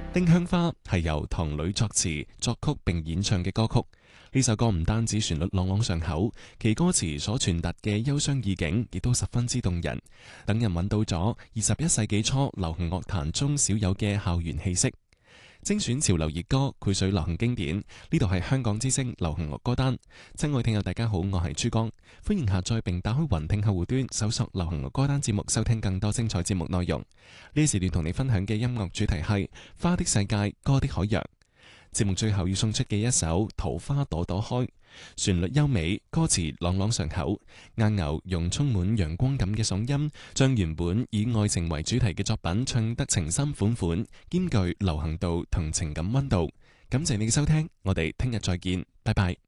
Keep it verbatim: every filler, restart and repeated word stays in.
丁香花係由唐磊作詞、作曲並演唱嘅歌曲。呢首歌唔單止旋律朗朗上口，其歌詞所傳達嘅憂傷意境亦都十分之動人，等人揾到咗二十一世紀初流行樂壇中少有嘅校園氣息。精選潮流熱歌，繪水流行經典。呢度係香港之聲流行樂歌單。親愛聽友大家好，我係珠江，歡迎下載並打開雲聽客戶端，搜索流行樂歌單節目，收聽更多精彩節目內容。呢時段同你分享嘅音樂主題係花的世界，歌的海洋。節目最後要送出嘅一首《桃花朵朵開》，旋律優美，歌詞朗朗上口。阿牛用充滿陽光感嘅嗓音，將原本以愛情為主題嘅作品唱得情深款款，兼具流行度同情感溫度。感謝你嘅收聽，我哋聽日再見，拜拜。